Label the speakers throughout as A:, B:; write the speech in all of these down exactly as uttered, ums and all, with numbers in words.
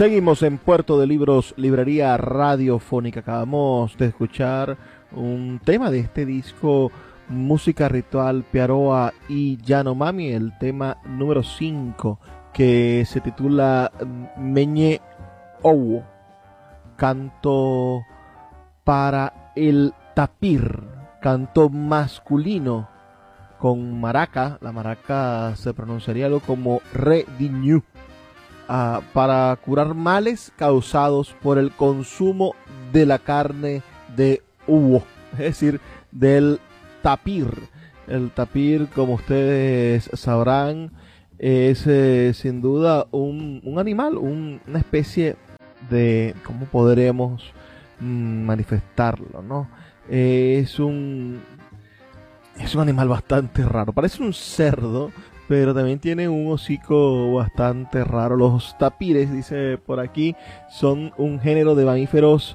A: Seguimos en Puerto de Libros, librería radiofónica. Acabamos de escuchar un tema de este disco, Música Ritual, Piaroa y Yanomami, el tema número cinco, que se titula Meñe Owo, canto para el tapir, canto masculino con maraca. La maraca se pronunciaría algo como re diñu. Uh, para curar males causados por el consumo de la carne de uwo, es decir, del tapir. El tapir, como ustedes sabrán, es eh, sin duda un, un animal, un, una especie de, ¿cómo podremos mm, manifestarlo, no? Eh, es un es un animal bastante raro, parece un cerdo, pero también tiene un hocico bastante raro. Los tapires, dice por aquí, son un género de mamíferos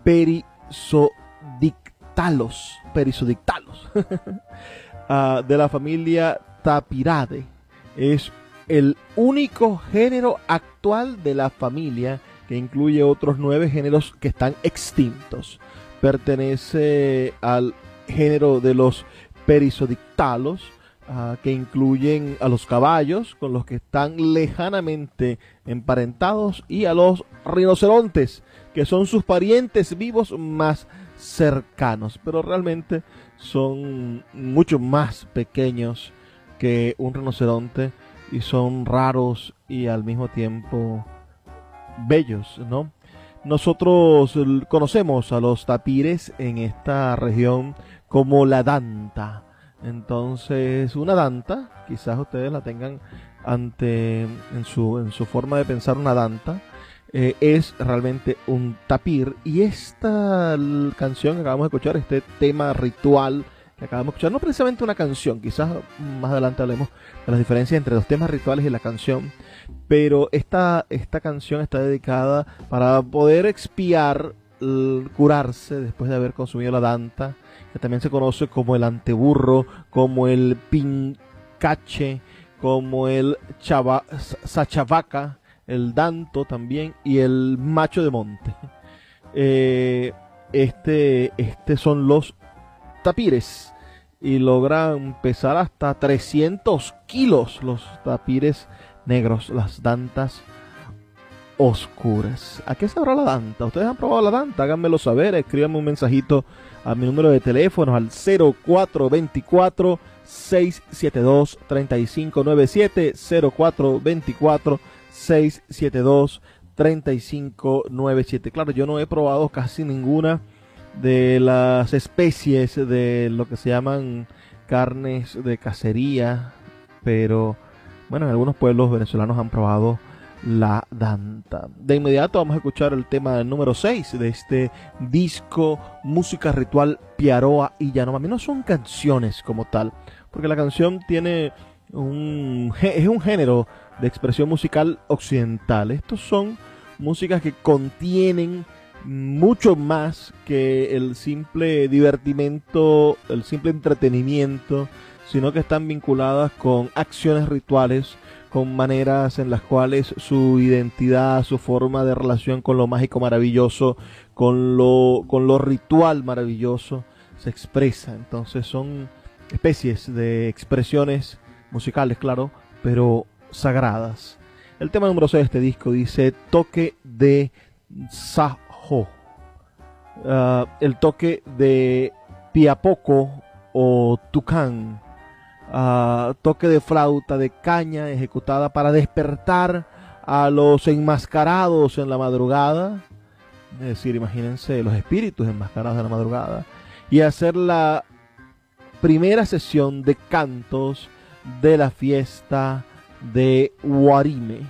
A: perisodictalos, perisodictalos uh, de la familia Tapirade. Es el único género actual de la familia, que incluye otros nueve géneros que están extintos. Pertenece al género de los perisodictalos, Uh, que incluyen a los caballos, con los que están lejanamente emparentados, y a los rinocerontes, que son sus parientes vivos más cercanos, pero realmente son mucho más pequeños que un rinoceronte y son raros y al mismo tiempo bellos, ¿no? Nosotros conocemos a los tapires en esta región como la danta. Entonces, una danta, quizás ustedes la tengan ante en su, en su forma de pensar, una danta, eh, es realmente un tapir. Y esta canción que acabamos de escuchar, este tema ritual que acabamos de escuchar, no precisamente una canción, quizás más adelante hablemos de las diferencias entre los temas rituales y la canción, pero esta, esta canción está dedicada para poder expiar, curarse después de haber consumido la danta, que también se conoce como el anteburro, como el pincache, como el chava, sachavaca, el danto también, y el macho de monte. Eh, este, este son los tapires, y logran pesar hasta trescientos kilos los tapires negros, las dantas oscuras. ¿A qué sabrá la danta? ¿Ustedes han probado la danta? Háganmelo saber, escríbanme un mensajito a mi número de teléfono al cero cuatro dos cuatro, seis siete dos, tres cinco nueve siete, cero cuatro dos cuatro, seis siete dos, tres cinco nueve siete. Claro, yo no he probado casi ninguna de las especies de lo que se llaman carnes de cacería, pero bueno, en algunos pueblos venezolanos han probado la danta. De inmediato vamos a escuchar el tema número seis de este disco, Música Ritual, Piaroa y Yanomami. No son canciones como tal, porque la canción tiene un, es un género de expresión musical occidental. Estos son músicas que contienen mucho más que el simple divertimento, el simple entretenimiento, sino que están vinculadas con acciones rituales, con maneras en las cuales su identidad, su forma de relación con lo mágico maravilloso, con lo, con lo ritual maravilloso, se expresa. Entonces son especies de expresiones musicales, claro, pero sagradas. El tema número seis de este disco dice Toque de Sajo, uh, el toque de Piapoco o Tucán. Uh, toque de flauta de caña ejecutada para despertar a los enmascarados en la madrugada, es decir, imagínense los espíritus enmascarados en la madrugada, y hacer la primera sesión de cantos de la fiesta de Guarime.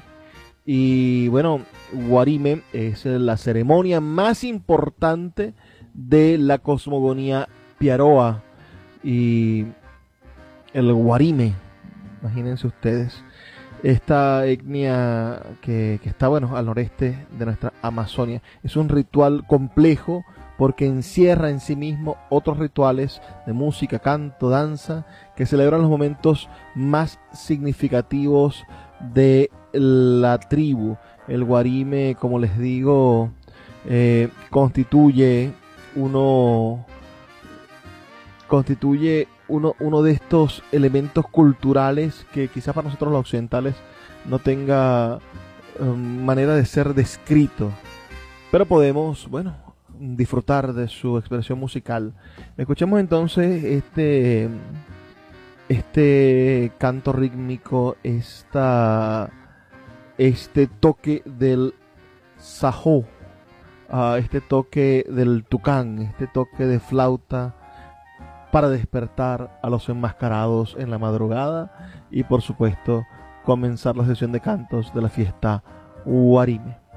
A: Y bueno, Guarime es la ceremonia más importante de la cosmogonía piaroa, y el Guarime, imagínense ustedes, esta etnia que, que está, bueno, al noreste de nuestra Amazonia. Es un ritual complejo porque encierra en sí mismo otros rituales de música, canto, danza, que celebran los momentos más significativos de la tribu. El guarime, como les digo, eh, constituye uno constituye uno, uno de estos elementos culturales que quizás para nosotros los occidentales no tenga um, manera de ser descrito, pero podemos, bueno, disfrutar de su expresión musical. Escuchemos entonces este este canto rítmico, esta este toque del sajó, uh, este toque del tucán, este toque de flauta para despertar a los enmascarados en la madrugada y por supuesto comenzar la sesión de cantos de la fiesta Guarime.